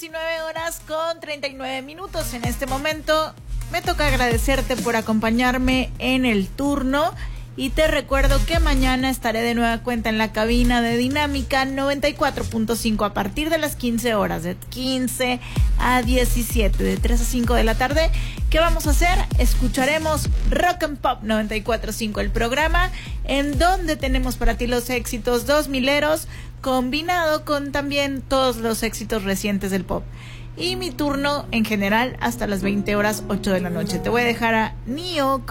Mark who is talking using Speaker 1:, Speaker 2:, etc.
Speaker 1: 19:39 en este momento. Me toca agradecerte por acompañarme en el turno y te recuerdo que mañana estaré de nueva cuenta en la cabina de Dinámica 94.5 a partir de las 15 horas, de 15 a 17, de 3 a 5 de la tarde. ¿Qué vamos a hacer? Escucharemos Rock and Pop 94.5, el programa en donde tenemos para ti los éxitos 2000eros combinado con también todos los éxitos recientes del pop. Y mi turno en general hasta las 20 horas 8 de la noche. Te voy a dejar a Nio